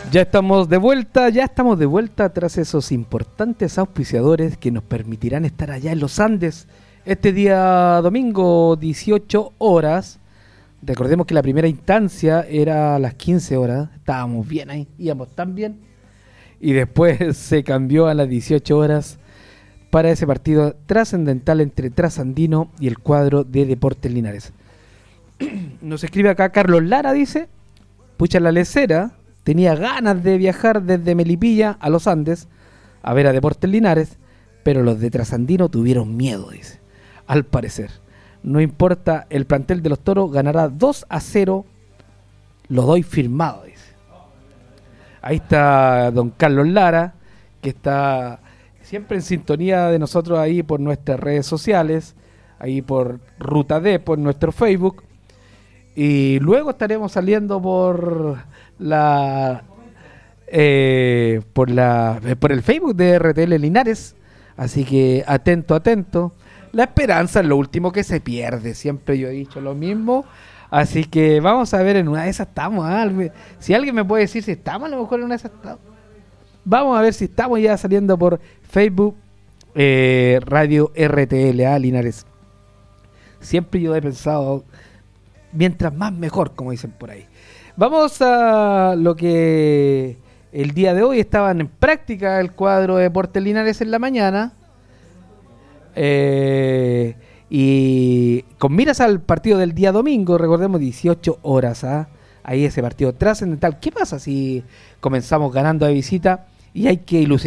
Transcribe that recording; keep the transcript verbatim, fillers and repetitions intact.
Ya estamos de vuelta, ya estamos de vuelta tras esos importantes auspiciadores que nos permitirán estar allá en los Andes este día domingo, dieciocho horas. Recordemos que la primera instancia era a las quince horas, estábamos bien ahí, íbamos tan bien. Y después se cambió a las dieciocho horas para ese partido trascendental entre Trasandino y el cuadro de Deportes Linares. Nos escribe acá Carlos Lara, dice, pucha la lecera. Tenía ganas de viajar desde Melipilla a los Andes a ver a Deportes Linares, pero los de Trasandino tuvieron miedo, dice. Al parecer. No importa, el plantel de los Toros ganará dos a cero. Lo doy firmado, dice. Ahí está don Carlos Lara, que está siempre en sintonía de nosotros ahí por nuestras redes sociales, ahí por Ruta D, por nuestro Facebook. Y luego estaremos saliendo por la eh, por la eh, por el Facebook de R T L Linares, así que atento, atento. La esperanza es lo último que se pierde, siempre yo he dicho lo mismo, así que vamos a ver, en una de esas estamos, ¿ah? Si alguien me puede decir si estamos, a lo mejor en una de esas estamos. Vamos a ver si estamos ya saliendo por Facebook, eh, Radio R T L A Linares. Siempre yo he pensado, mientras más mejor, como dicen por ahí. Vamos a lo que el día de hoy estaban en práctica el cuadro de Deportes Linares en la mañana. Eh, y con miras al partido del día domingo, recordemos dieciocho horas, ¿ah? Ahí ese partido trascendental. ¿Qué pasa si comenzamos ganando de visita y hay que ilusionar